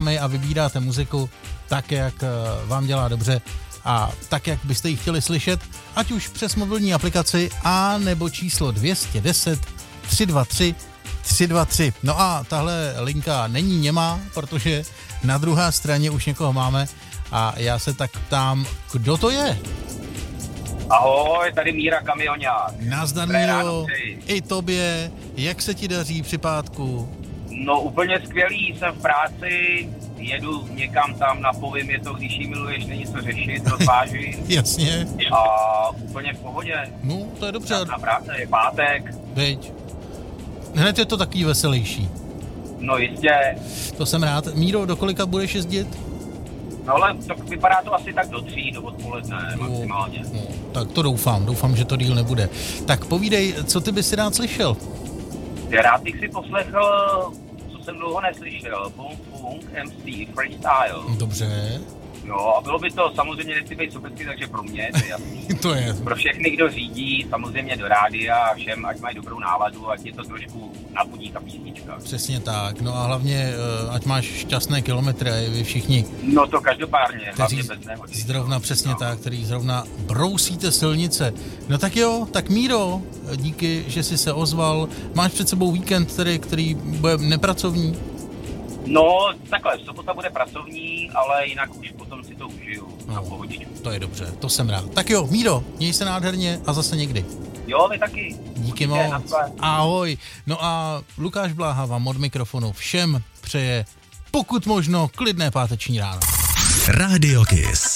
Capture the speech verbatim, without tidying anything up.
programy a vybíráte muziku tak, jak vám dělá dobře a tak, jak byste ji chtěli slyšet, ať už přes mobilní aplikaci a nebo číslo dvě stě deset tři dva tři tři dva tři. No a tahle linka není němá, protože na druhé straně už někoho máme a já se tak ptám, kdo to je? Ahoj, tady Míra Kamionák. Nazdar, Míro, i tobě. Jak se ti daří při pátku? No úplně skvělý, jsem v práci, jedu někam tam, napovím je to, když jí miluješ, není co řešit, rozvážím. Jasně. A úplně v pohodě. No, to je dobře. Na práce je pátek. Veď. Hned je to takový veselější. No jistě. To jsem rád. Míro, do kolika budeš jezdit? No ale to vypadá to asi tak do tří, do odpoledne no, maximálně. No, tak to doufám, doufám, že to díl nebude. Tak povídej, co ty bys si rád slyšel? Já rád bych si poslechl, co jsem dlouho neslyšel, Punk Punk M C Freestyle. Dobře. Jo, a bylo by to samozřejmě nechci být sobecký, takže pro mě, to je jasný. To je. Pro všechny, kdo řídí, samozřejmě do rádia a všem, ať mají dobrou náladu, ať je to trošku nabudí ta písnička. Přesně tak, no a hlavně, ať máš šťastné kilometry, vy všichni. No to každopádně, hlavně bez nehody. Zrovna přesně no. tak, který zrovna brousíte silnice. No tak jo, tak Míro, díky, že jsi se ozval. Máš před sebou víkend, který, který bude nepracovní? No, takhle, sobota bude pracovní, ale jinak už potom si to užiju no, na pohodičku. To je dobře, to jsem rád. Tak jo, Míro, měj se nádherně a zase někdy. Jo, vy taky. Díky moc. Ahoj. No a Lukáš Bláha vám od mikrofonu všem přeje pokud možno klidné páteční ráno. Radio Kiss.